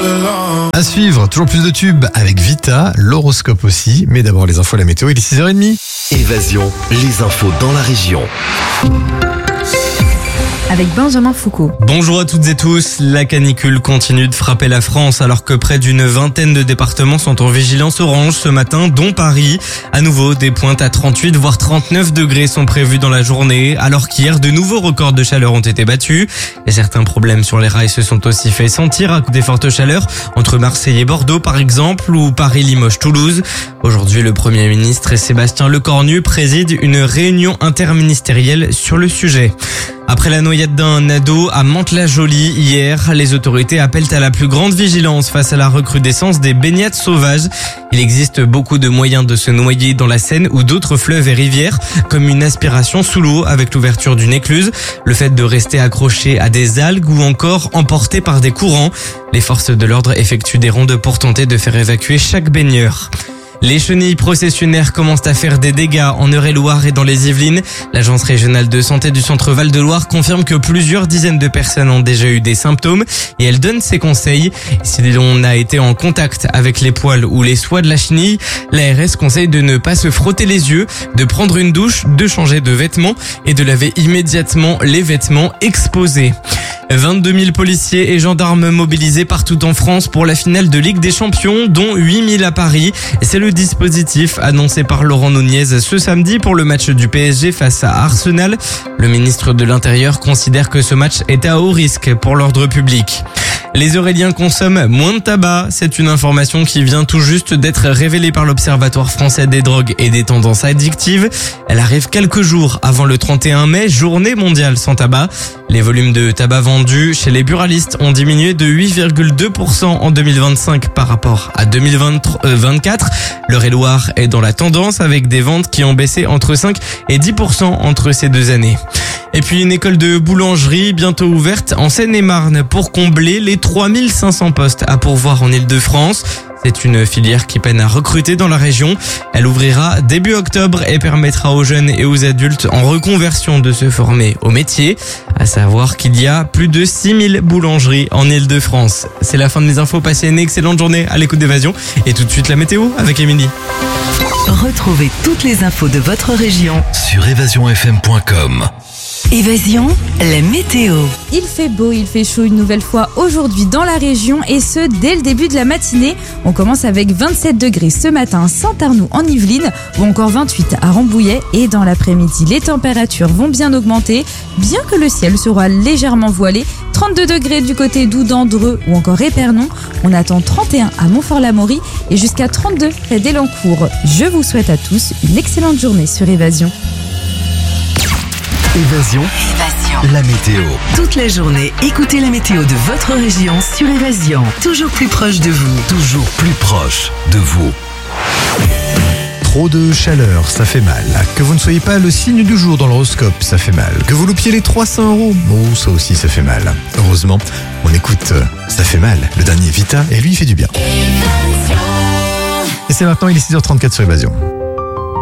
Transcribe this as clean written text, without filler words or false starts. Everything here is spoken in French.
À suivre, toujours plus de tubes avec Vita, l'horoscope aussi, mais d'abord les infos, la météo, il est 6h30. Évasion, les infos dans la région. Avec Benjamin Foucault. Bonjour à toutes et tous. La canicule continue de frapper la France alors que près d'une vingtaine de départements sont en vigilance orange ce matin, dont Paris. À nouveau, des pointes à 38 voire 39 degrés sont prévues dans la journée, alors qu'hier, de nouveaux records de chaleur ont été battus. Et certains problèmes sur les rails se sont aussi fait sentir à cause des fortes chaleurs entre Marseille et Bordeaux par exemple, ou Paris-Limoges-Toulouse. Aujourd'hui, le Premier ministre et Sébastien Lecornu président une réunion interministérielle sur le sujet. Après la noyade d'un ado à Mantes-la-Jolie hier, les autorités appellent à la plus grande vigilance face à la recrudescence des baignades sauvages. Il existe beaucoup de moyens de se noyer dans la Seine ou d'autres fleuves et rivières, comme une aspiration sous l'eau avec l'ouverture d'une écluse, le fait de rester accroché à des algues ou encore emporté par des courants. Les forces de l'ordre effectuent des rondes pour tenter de faire évacuer chaque baigneur. Les chenilles processionnaires commencent à faire des dégâts en Eure-et-Loir et dans les Yvelines. L'agence régionale de santé du centre Val-de-Loire confirme que plusieurs dizaines de personnes ont déjà eu des symptômes et elle donne ses conseils. Si l'on a été en contact avec les poils ou les soies de la chenille, l'ARS conseille de ne pas se frotter les yeux, de prendre une douche, de changer de vêtements et de laver immédiatement les vêtements exposés. 22 000 policiers et gendarmes mobilisés partout en France pour la finale de Ligue des Champions, dont 8 000 à Paris. C'est le dispositif annoncé par Laurent Nunez ce samedi pour le match du PSG face à Arsenal. Le ministre de l'Intérieur considère que ce match est à haut risque pour l'ordre public. Les Auréliens consomment moins de tabac. C'est une information qui vient tout juste d'être révélée par l'Observatoire français des drogues et des tendances addictives. Elle arrive quelques jours avant le 31 mai, journée mondiale sans tabac. Les volumes de tabac vendus chez les buralistes ont diminué de 8,2% en 2025 par rapport à 2024. L'Eure-et-Loir est dans la tendance avec des ventes qui ont baissé entre 5 et 10% entre ces deux années. Et puis une école de boulangerie bientôt ouverte en Seine-et-Marne pour combler les 3500 postes à pourvoir en Île-de-France. C'est une filière qui peine à recruter dans la région. Elle ouvrira début octobre et permettra aux jeunes et aux adultes en reconversion de se former au métier. À savoir qu'il y a plus de 6000 boulangeries en Île-de-France. C'est la fin de mes infos. Passez une excellente journée à l'écoute d'Évasion. Et tout de suite la météo avec Émilie. Retrouvez toutes les infos de votre région Sur évasionfm.com. Évasion, la météo. Il fait beau, il fait chaud une nouvelle fois aujourd'hui dans la région et ce dès le début de la matinée. On commence avec 27 degrés ce matin à Saint-Arnoux en Yvelines ou encore 28 à Rambouillet et dans l'après-midi les températures vont bien augmenter bien que le ciel sera légèrement voilé. 32 degrés du côté d'Oudan, Dreux ou encore Épernon. On attend 31 à Montfort-l'Amaury et jusqu'à 32 près d'Elancourt. Je vous souhaite à tous une excellente journée sur Évasion. Évasion, la météo. Toute la journée, écoutez la météo de votre région sur Évasion. Toujours plus proche de vous. Toujours plus proche de vous. Trop de chaleur, ça fait mal. Que vous ne soyez pas le signe du jour dans l'horoscope, ça fait mal. Que vous loupiez les 300 €, oh, ça aussi ça fait mal. Heureusement, on écoute Ça fait mal, le dernier Vita, et lui il fait du bien. Et c'est maintenant, il est 6h34 sur Évasion.